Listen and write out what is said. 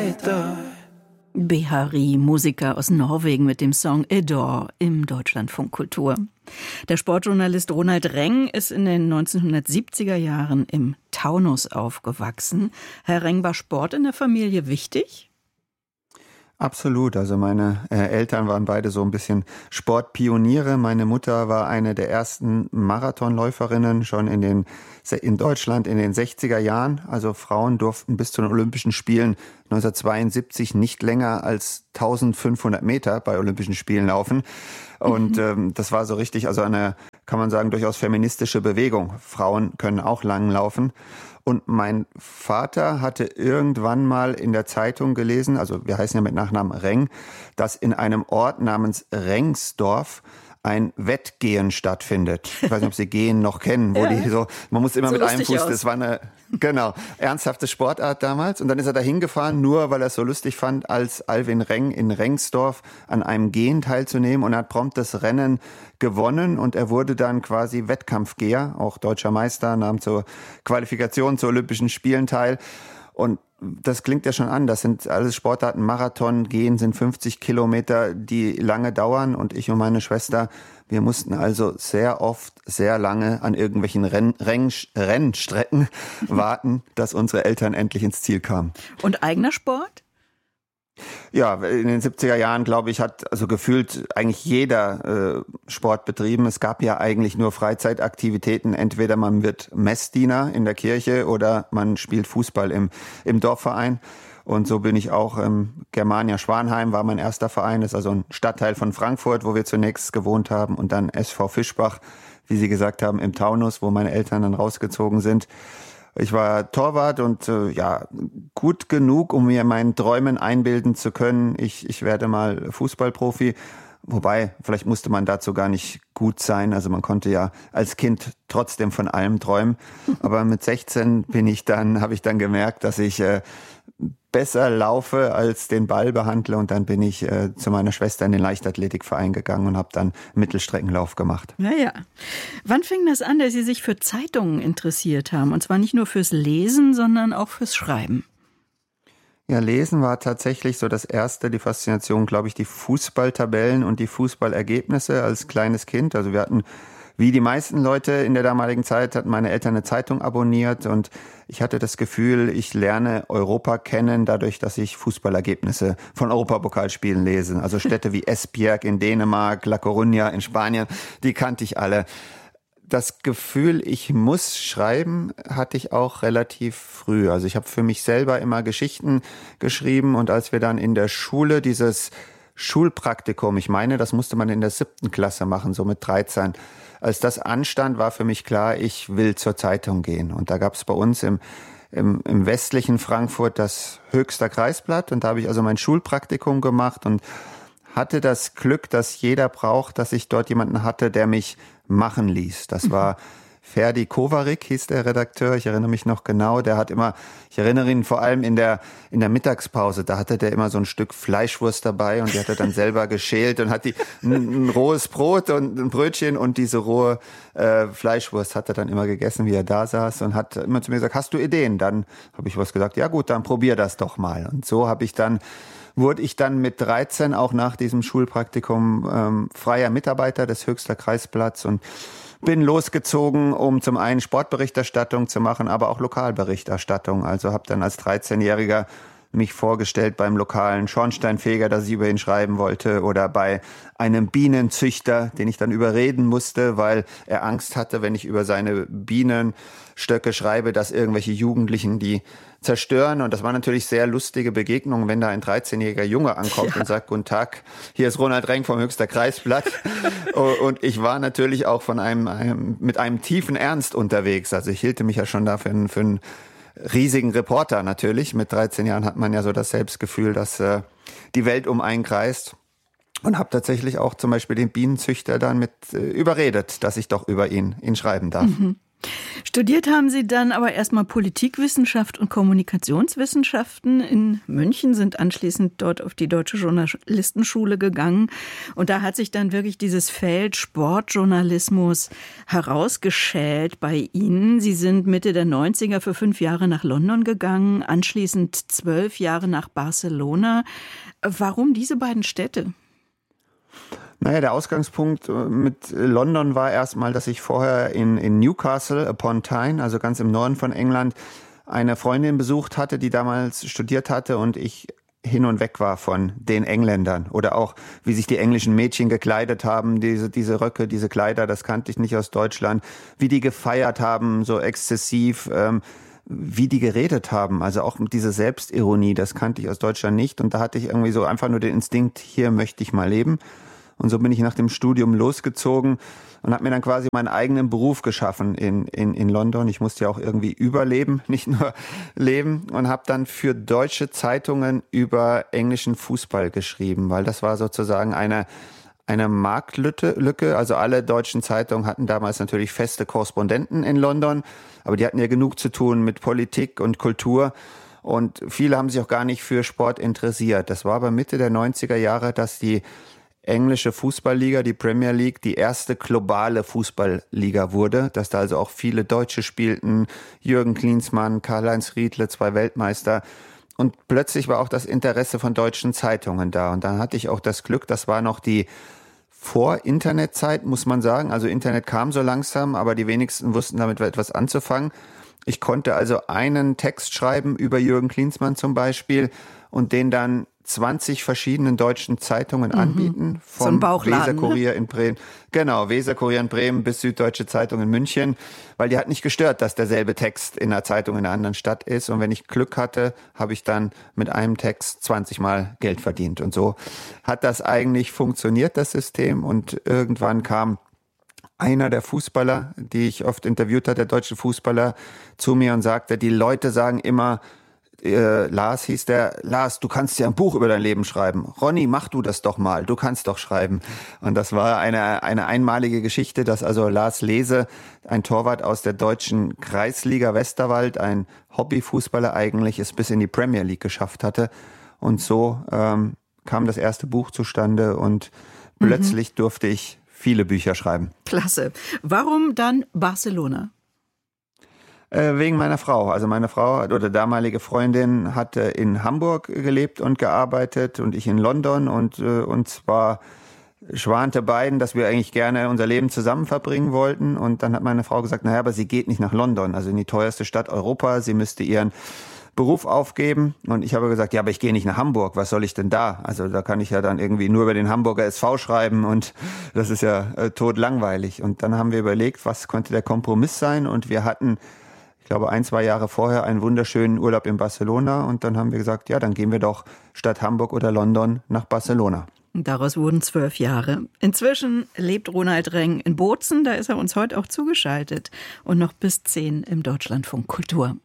Behari, Musiker aus Norwegen mit dem Song Adore im Deutschlandfunk Kultur. Der Sportjournalist Ronald Reng ist in den 1970er Jahren im Taunus aufgewachsen. Herr Reng, war Sport in der Familie wichtig? Absolut. Also meine Eltern waren beide so ein bisschen Sportpioniere. Meine Mutter war eine der ersten Marathonläuferinnen schon in Deutschland in den 60er Jahren. Also Frauen durften bis zu den Olympischen Spielen 1972 nicht länger als 1500 Meter bei Olympischen Spielen laufen. Und das war so richtig, also eine, kann man sagen, durchaus feministische Bewegung. Frauen können auch lang laufen. Und mein Vater hatte irgendwann mal in der Zeitung gelesen, also wir heißen ja mit Nachnamen Reng, dass in einem Ort namens Rengsdorf ein Wettgehen stattfindet. Ich weiß nicht, ob Sie Gehen noch kennen, wo die so, man muss immer so mit einem Fuß, das war eine, ernsthafte Sportart damals. Und dann ist er da hingefahren, nur weil er es so lustig fand, als Alvin Reng in Rengsdorf an einem Gehen teilzunehmen, und er hat prompt das Rennen gewonnen und er wurde dann quasi Wettkampfgeher, auch deutscher Meister, nahm zur Qualifikation zu Olympischen Spielen teil. Und das klingt ja schon an, das sind alles Sportarten, Marathon, Gehen sind 50 Kilometer, die lange dauern, und ich und meine Schwester, wir mussten also sehr oft, sehr lange an irgendwelchen Rennstrecken warten, dass unsere Eltern endlich ins Ziel kamen. Und eigener Sport? Ja, in den 70er Jahren, glaube ich, hat also gefühlt eigentlich jeder Sport betrieben. Es gab ja eigentlich nur Freizeitaktivitäten. Entweder man wird Messdiener in der Kirche oder man spielt Fußball im Dorfverein. Und so bin ich auch Germania Schwanheim war mein erster Verein. Das ist also ein Stadtteil von Frankfurt, wo wir zunächst gewohnt haben. Und dann SV Fischbach, wie Sie gesagt haben, im Taunus, wo meine Eltern dann rausgezogen sind. Ich war Torwart und gut genug, um mir meinen Träumen einbilden zu können, ich werde mal Fußballprofi. Wobei, vielleicht musste man dazu gar nicht gut sein. Also man konnte ja als Kind trotzdem von allem träumen. Aber mit 16 habe ich dann gemerkt, dass ich besser laufe als den Ball behandle, und dann bin ich zu meiner Schwester in den Leichtathletikverein gegangen und habe dann Mittelstreckenlauf gemacht. Naja. Wann fing das an, dass Sie sich für Zeitungen interessiert haben? Und zwar nicht nur fürs Lesen, sondern auch fürs Schreiben. Ja, Lesen war tatsächlich so das Erste, die Faszination, glaube ich, die Fußballtabellen und die Fußballergebnisse als kleines Kind. Also wir hatten, wie die meisten Leute in der damaligen Zeit, hatten meine Eltern eine Zeitung abonniert, und ich hatte das Gefühl, ich lerne Europa kennen, dadurch, dass ich Fußballergebnisse von Europapokalspielen lese. Also Städte wie Esbjerg in Dänemark, La Coruña in Spanien, die kannte ich alle. Das Gefühl, ich muss schreiben, hatte ich auch relativ früh. Also ich habe für mich selber immer Geschichten geschrieben, und als wir dann in der Schule dieses Schulpraktikum, ich meine, das musste man in der 7. Klasse machen, so mit 13. Als das anstand, war für mich klar, ich will zur Zeitung gehen. Und da gab es bei uns im westlichen Frankfurt das Höchster Kreisblatt, und da habe ich also mein Schulpraktikum gemacht und hatte das Glück, dass jeder braucht, dass ich dort jemanden hatte, der mich machen ließ. Das war Ferdi Kovarik, hieß der Redakteur, ich erinnere mich noch genau, der hat immer, ich erinnere ihn vor allem in der Mittagspause, da hatte der immer so ein Stück Fleischwurst dabei, und die hat er dann selber geschält und hat ein rohes Brot und ein Brötchen und diese rohe Fleischwurst hat er dann immer gegessen, wie er da saß, und hat immer zu mir gesagt, hast du Ideen? Dann habe ich was gesagt, ja gut, dann probier das doch mal. Und so wurde ich dann mit 13 auch nach diesem Schulpraktikum freier Mitarbeiter des Höchster Kreisblatts und bin losgezogen, um zum einen Sportberichterstattung zu machen, aber auch Lokalberichterstattung. Also habe dann als 13-Jähriger mich vorgestellt beim lokalen Schornsteinfeger, dass ich über ihn schreiben wollte, oder bei einem Bienenzüchter, den ich dann überreden musste, weil er Angst hatte, wenn ich über seine Bienenstöcke schreibe, dass irgendwelche Jugendlichen die zerstören. Und das war natürlich sehr lustige Begegnungen, wenn da ein 13-jähriger Junge ankommt und sagt, guten Tag, hier ist Ronald Reng vom Höchster Kreisblatt. Und ich war natürlich auch mit einem tiefen Ernst unterwegs. Also ich hielte mich ja schon da für einen riesigen Reporter natürlich. Mit 13 Jahren hat man ja so das Selbstgefühl, dass die Welt um einen kreist. Und habe tatsächlich auch zum Beispiel den Bienenzüchter dann mit überredet, dass ich doch über ihn schreiben darf. Studiert haben Sie dann aber erstmal Politikwissenschaft und Kommunikationswissenschaften in München, sind anschließend dort auf die Deutsche Journalistenschule gegangen. Und da hat sich dann wirklich dieses Feld Sportjournalismus herausgeschält bei Ihnen. Sie sind Mitte der 90er für 5 Jahre nach London gegangen, anschließend 12 Jahre nach Barcelona. Warum diese beiden Städte? Naja, der Ausgangspunkt mit London war erstmal, dass ich vorher in Newcastle upon Tyne, also ganz im Norden von England, eine Freundin besucht hatte, die damals studiert hatte und ich hin und weg war von den Engländern. Oder auch, wie sich die englischen Mädchen gekleidet haben, diese Röcke, diese Kleider, das kannte ich nicht aus Deutschland. Wie die gefeiert haben, so exzessiv, wie die geredet haben. Also auch diese Selbstironie, das kannte ich aus Deutschland nicht. Und da hatte ich irgendwie so einfach nur den Instinkt, hier möchte ich mal leben. Und so bin ich nach dem Studium losgezogen und habe mir dann quasi meinen eigenen Beruf geschaffen in London. Ich musste ja auch irgendwie überleben, nicht nur leben. Und habe dann für deutsche Zeitungen über englischen Fußball geschrieben, weil das war sozusagen eine Marktlücke. Also alle deutschen Zeitungen hatten damals natürlich feste Korrespondenten in London, aber die hatten ja genug zu tun mit Politik und Kultur. Und viele haben sich auch gar nicht für Sport interessiert. Das war aber Mitte der 90er Jahre, dass die englische Fußballliga, die Premier League, die erste globale Fußballliga wurde, dass da also auch viele Deutsche spielten, Jürgen Klinsmann, Karl-Heinz Riedle, 2 Weltmeister. Und plötzlich war auch das Interesse von deutschen Zeitungen da. Und dann hatte ich auch das Glück, das war noch die Vor-Internet-Zeit, muss man sagen. Also Internet kam so langsam, aber die wenigsten wussten damit etwas anzufangen. Ich konnte also einen Text schreiben über Jürgen Klinsmann zum Beispiel und den dann 20 verschiedenen deutschen Zeitungen anbieten. Vom so Weser-Kurier in Bremen. Genau, Weser-Kurier in Bremen bis Süddeutsche Zeitung in München. Weil die hat nicht gestört, dass derselbe Text in einer Zeitung in einer anderen Stadt ist. Und wenn ich Glück hatte, habe ich dann mit einem Text 20 Mal Geld verdient. Und so hat das eigentlich funktioniert, das System. Und irgendwann kam einer der Fußballer, die ich oft interviewt hatte, der deutsche Fußballer, zu mir und sagte, die Leute sagen immer, Lars hieß der, Lars, du kannst ja ein Buch über dein Leben schreiben. Ronny, mach du das doch mal, du kannst doch schreiben. Und das war eine einmalige Geschichte, dass also Lars Lese, ein Torwart aus der deutschen Kreisliga Westerwald, ein Hobbyfußballer eigentlich, es bis in die Premier League geschafft hatte. Und so kam das erste Buch zustande und plötzlich durfte ich viele Bücher schreiben. Klasse. Warum dann Barcelona? Wegen meiner Frau. Also meine Frau oder damalige Freundin hatte in Hamburg gelebt und gearbeitet und ich in London und zwar schwante beiden, dass wir eigentlich gerne unser Leben zusammen verbringen wollten und dann hat meine Frau gesagt, naja, aber sie geht nicht nach London, also in die teuerste Stadt Europa, sie müsste ihren Beruf aufgeben und ich habe gesagt, ja, aber ich gehe nicht nach Hamburg, was soll ich denn da? Also da kann ich ja dann irgendwie nur über den Hamburger SV schreiben und das ist ja totlangweilig. Und dann haben wir überlegt, was könnte der Kompromiss sein und wir hatten, ich glaube, 1-2 Jahre vorher einen wunderschönen Urlaub in Barcelona und dann haben wir gesagt, ja, dann gehen wir doch statt Hamburg oder London nach Barcelona. Daraus wurden 12 Jahre. Inzwischen lebt Ronald Reng in Bozen, da ist er uns heute auch zugeschaltet und noch bis 10 im Deutschlandfunk Kultur.